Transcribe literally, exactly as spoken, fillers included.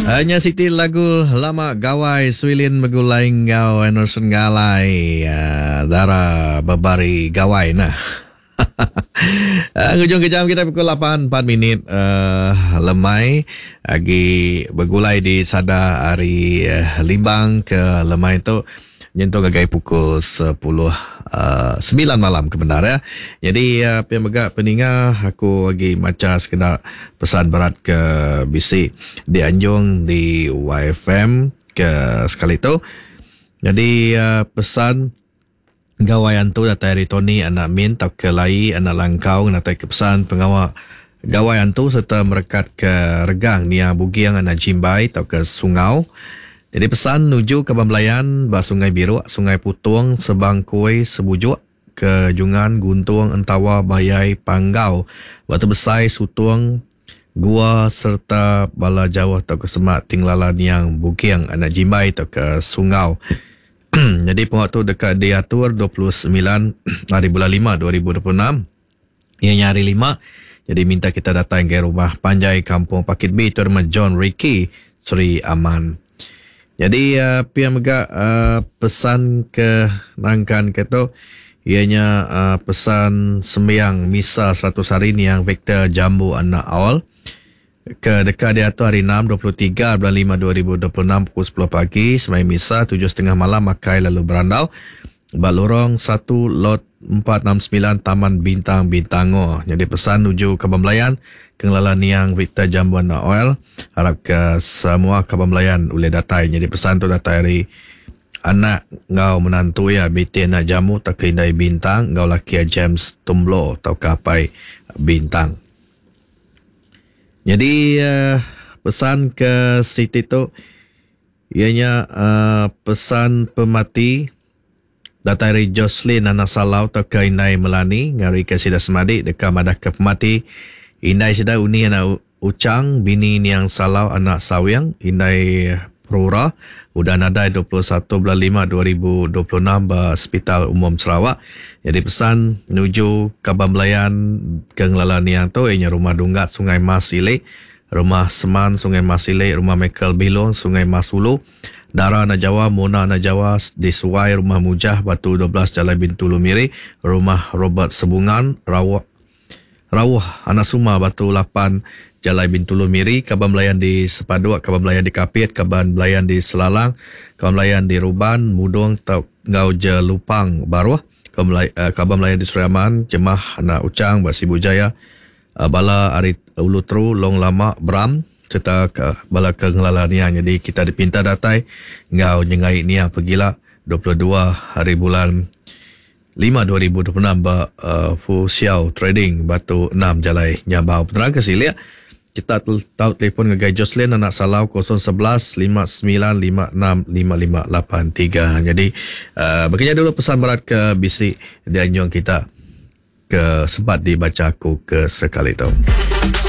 Hanya Siti lagu lama gawai Swilin megulai ngau Emerson galai uh, Dara babari gawai nah. uh, Ngujung kejam kita pukul lapan empat minit uh, Lemai Agi bergulai di Sada hari uh, Limbang ke Lemai tu nyentuh gagai pukul sepuluh uh, sembilan malam kebenar ya. Jadi uh, pihak megak peninga aku lagi maca sekedar pesan berat ke B C di Anjung di Y F M ke sekali tu. Jadi uh, pesan gawaian tu datai dari Tony anak Min tak ke lai anak Langkau datai ke pesan pengawal gawaian tu serta merekat ke Regang Nia Bugiang anak Jimbai tak ke Sungau. Jadi pesan nuju ke Bambelayan bah Sungai Biru, Sungai Putung, Sebangkoi, Sebujuk, ke Jungan, Guntung, Entawa, Bayai, Panggau, Batu Besai, Sutung, Gua serta Bala Jawa atau ke Semak Tinglalan yang Bukiang, Anak Jimbai atau ke Sungau. Jadi pengawal tu dekat diatur dua puluh sembilan hari bulan lima dua ribu dua puluh enam. Ianya hari lima. Jadi minta kita datang ke rumah Panjai Kampung Pakit B itu rumah John Ricky Sri Aman. Jadi uh, pihak megak uh, pesan ke nangkan keto ianya uh, pesan sembiang misa seratus hari ni yang Victor Jambu anak awal ke dekat dia tu hari enam dua puluh tiga bulan lima dua ribu dua puluh enam pukul sepuluh pagi semai misa tujuh tiga puluh malam makai lalu berandau Balorong satu lot empat enam sembilan Taman Bintang Bintango. Jadi pesan nuju ke Bambelayan Kenglalan yang Victor Jambuan Oil harap ke semua kabar Melayan boleh datai. Jadi pesan tu datai dari anak ngau menantu ya B T anak jamu tak ke Indai Bintang ngau laki James Tumblo atau kapai Bintang. Jadi uh, pesan ke Siti tu ianya uh, pesan pemati datai dari Jocelyn anak Salau tak ke Indai Melani ngari ke Sida Semadi dekat madah ke pemati Indai Sida Uni anak Ucang, bini Niang Salau anak Sawyang, Indai Prura, udah nadai dua puluh satu bulan lima dua ribu dua puluh enam di Hospital Umum Sarawak. Jadi pesan menuju ke Bambelayan ke Ngelala Niang tu, ianya rumah Dunggat, Sungai Mas Sile, rumah Seman, Sungai Mas Sile, rumah Michael Bilon, Sungai Mas Hulu, Dara anak Jawa, Mona anak Jawa, di Suai, rumah Mujah, Batu dua belas Jalan Bintulu Miri, rumah Robert Sebungan, Rawak, Rawah anak Suma Batu lapan Jalai Bintulu Miri, Kaban Melayan di Sepaduk, Kaban Melayan di Kapit, Kaban Melayan di Selalang, Kaban Melayan di Ruban, Mudong, Ngau Je Lupang, Baruah, Kaban Melayan, uh, Kaban Melayan di Suriaman, Jemah anak Ucang, Basi Bujaya, uh, Bala Arit Ulutru, Long Lama, Bram, serta ke Bala ke Ngelala Niang. Jadi kita dipinta datai Ngau Nyengai Niang pergilah dua puluh dua hari bulan lima dua ribu dua puluh enam ba uh, Fu Xiao Trading Batu enam Jalai Nyabau. Penerang ke sini kita tahu telefon ngegai Jocelyn anak Salau kosong sebelas lima sembilan lima enam lima lima lapan tiga. Jadi uh, begini dulu pesan berat ke B C dan yang kita ke sempat dibaca aku ke sekali itu.